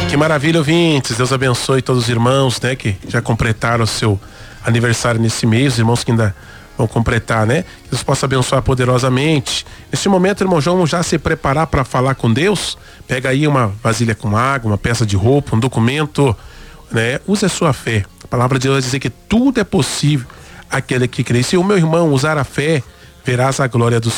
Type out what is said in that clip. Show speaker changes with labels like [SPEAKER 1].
[SPEAKER 1] Que maravilha, ouvintes. Deus abençoe todos os irmãos, né, que já completaram o seu aniversário nesse mês, os irmãos que ainda vão completar, né? Que Deus possa abençoar poderosamente. Neste momento, irmão João, já se preparar para falar com Deus. Pega aí uma vasilha com água, uma peça de roupa, um documento, né? Use a sua fé. A palavra de Deus vai dizer que tudo é possível aquele que crê. Se o meu irmão usar a fé, verás a glória do